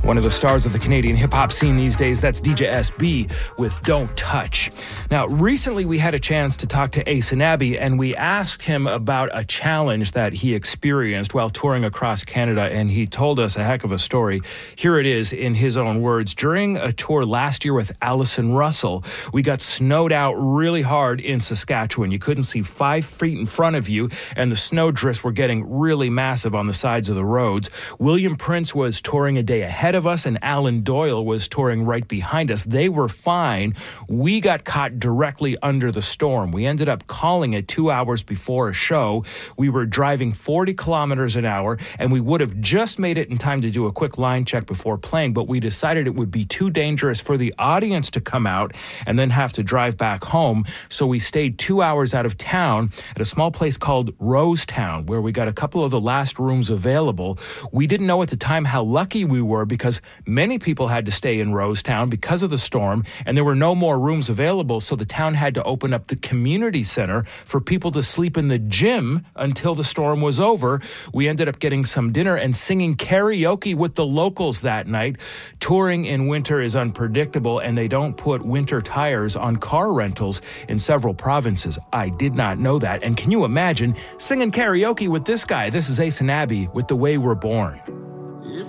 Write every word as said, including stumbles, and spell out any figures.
One of the stars of the Canadian hip-hop scene these days, that's D J S B with Don't Touch. Now, recently we had a chance to talk to Ace and Abby, and we asked him about a challenge that he experienced while touring across Canada, and he told us a heck of a story. Here it is in his own words. During a tour last year with Allison Russell, we got snowed out really hard in Saskatchewan. You couldn't see five feet in front of you, and the snow drifts were getting really massive on the sides of the roads. William Prince was touring a day ahead of us, and Alan Doyle was touring right behind us. They were fine. We got caught directly under the storm. We ended up calling it two hours before a show. We were driving forty kilometers an hour, and we would have just made it in time to do a quick line check before playing, but we decided it would be too dangerous for the audience to come out and then have to drive back home. So we stayed two hours out of town at a small place called Rosetown, where we got a couple of the last rooms available. We didn't know at the time how lucky we were because many people had to stay in Rosetown because of the storm, and there were no more rooms available, so the town had to open up the community center for people to sleep in the gym until the storm was over. We ended up getting some dinner and singing karaoke with the locals that night. Touring in winter is unpredictable, and they don't put winter tires on car rentals in several provinces. I did not know that. And can you imagine singing karaoke with this guy? This is Ace and Abby with The Way We're Born.